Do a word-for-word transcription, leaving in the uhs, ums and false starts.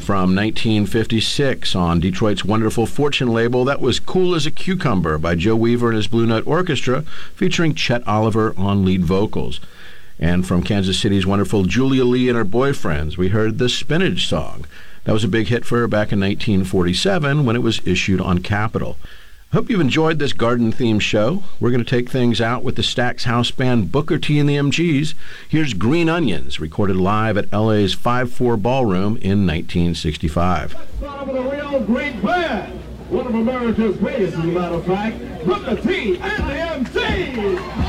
from nineteen fifty-six on Detroit's wonderful Fortune label. That was Cool as a Cucumber by Joe Weaver and his Blue Note Orchestra, featuring Chet Oliver on lead vocals. And from Kansas City's wonderful Julia Lee and Her Boyfriends, we heard the Spinach Song. That was a big hit for her back in nineteen forty-seven when it was issued on Capitol. Hope you've enjoyed this garden-themed show. We're going to take things out with the Stax House Band, Booker T and the M Gs. Here's Green Onions, recorded live at L A's five four Ballroom in nineteen sixty-five. Let's start with a real great band. One of America's greatest, as a matter of fact, Booker T and the M Gs.